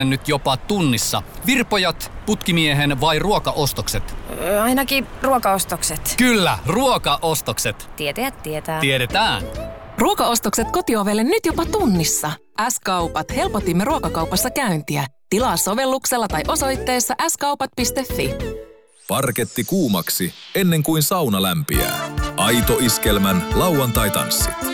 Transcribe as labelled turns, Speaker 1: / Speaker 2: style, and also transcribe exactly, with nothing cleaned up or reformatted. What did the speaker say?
Speaker 1: nyt jopa tunnissa. Virpojat, putkimiehen vai ruokaostokset?
Speaker 2: Öö, ainakin ruokaostokset.
Speaker 1: Kyllä, ruokaostokset.
Speaker 2: Tietäjät tietää.
Speaker 1: Tiedetään.
Speaker 3: Ruokaostokset kotiovelle nyt jopa tunnissa. S-kaupat, helpotimme ruokakaupassa käyntiä. Tilaa sovelluksella tai osoitteessa s kaupat piste fi.
Speaker 4: Parketti kuumaksi ennen kuin sauna lämpiää. Aito iskelmän lauantai-tanssit.